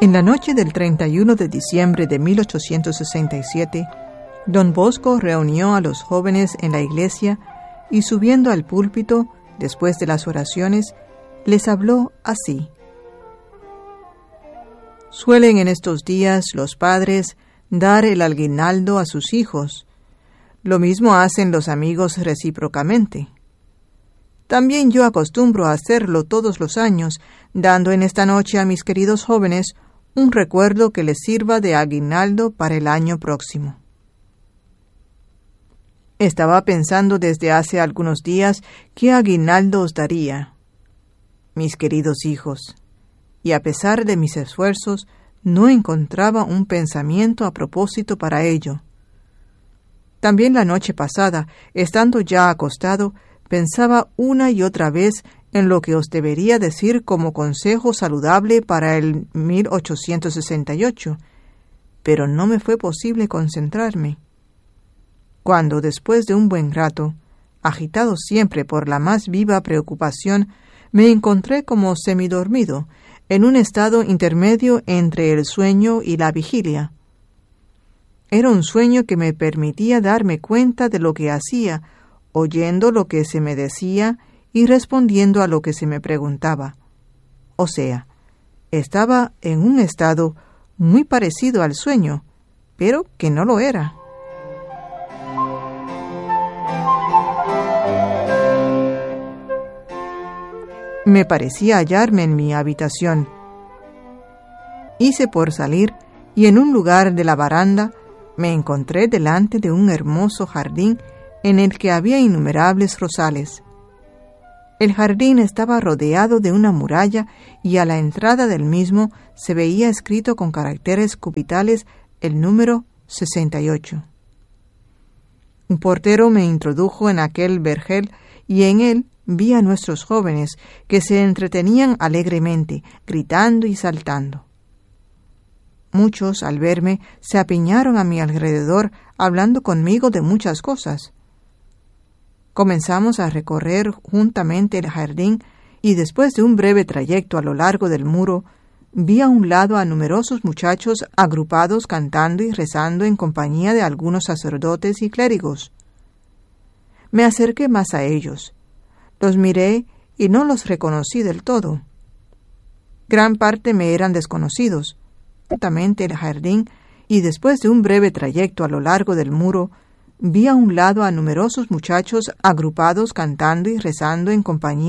En la noche del 31 de diciembre de 1867, don Bosco reunió a los jóvenes en la iglesia y subiendo al púlpito, después de las oraciones, les habló así. Suelen en estos días los padres dar el aguinaldo a sus hijos. Lo mismo hacen los amigos recíprocamente. También yo acostumbro a hacerlo todos los años, dando en esta noche a mis queridos jóvenes un recuerdo que les sirva de aguinaldo para el año próximo. Estaba pensando desde hace algunos días qué aguinaldo os daría, mis queridos hijos, y a pesar de mis esfuerzos, no encontraba un pensamiento a propósito para ello. También la noche pasada, estando ya acostado, pensaba una y otra vez en lo que os debería decir como consejo saludable para el 1868, pero no me fue posible concentrarme. Cuando, después de un buen rato, agitado siempre por la más viva preocupación, me encontré como semidormido, en un estado intermedio entre el sueño y la vigilia. Era un sueño que me permitía darme cuenta de lo que hacía, oyendo lo que se me decía y respondiendo a lo que se me preguntaba. O sea, estaba en un estado muy parecido al sueño, pero que no lo era. Me parecía hallarme en mi habitación. Hice por salir y en un lugar de la baranda me encontré delante de un hermoso jardín en el que había innumerables rosales. El jardín estaba rodeado de una muralla y a la entrada del mismo se veía escrito con caracteres cubitales el número 68. Un portero me introdujo en aquel vergel y en él vi a nuestros jóvenes que se entretenían alegremente, gritando y saltando. Muchos, al verme, se apiñaron a mi alrededor, hablando conmigo de muchas cosas. Comenzamos a recorrer juntamente el jardín y después de un breve trayecto a lo largo del muro, vi a un lado a numerosos muchachos agrupados cantando y rezando en compañía de algunos sacerdotes y clérigos. Me acerqué más a ellos. Los miré y no los reconocí del todo. Gran parte me eran desconocidos. Juntamente el jardín y después de un breve trayecto a lo largo del muro, vi a un lado a numerosos muchachos agrupados cantando y rezando en compañía